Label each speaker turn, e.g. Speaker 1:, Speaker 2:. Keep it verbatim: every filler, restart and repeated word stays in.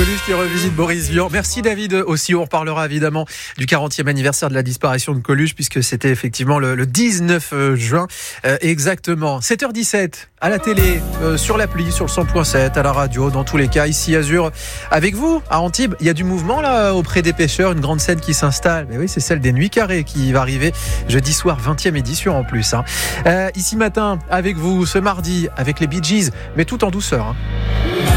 Speaker 1: Coluche qui revisite Boris Vian. Merci David aussi. On reparlera évidemment du quarantième anniversaire de la disparition de Coluche puisque c'était effectivement le, le dix-neuf juin euh, exactement. sept heures dix-sept à la télé, euh, sur l'appli, sur le cent point sept, à la radio, dans tous les cas. Ici Azur avec vous à Antibes. Il y a du mouvement là auprès des pêcheurs, une grande scène qui s'installe. Mais oui, c'est celle des Nuits Carrées qui va arriver jeudi soir, vingtième édition en plus. Hein. Euh, ici matin avec vous ce mardi avec les Bee Gees, mais tout en douceur. Hein.